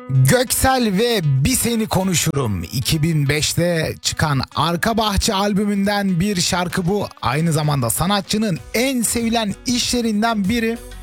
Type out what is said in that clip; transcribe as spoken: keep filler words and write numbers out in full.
Göksel ve Bir Seni Konuşurum iki bin beşte çıkan Arka Bahçe albümünden bir şarkı bu. Aynı zamanda sanatçının en sevilen işlerinden biri.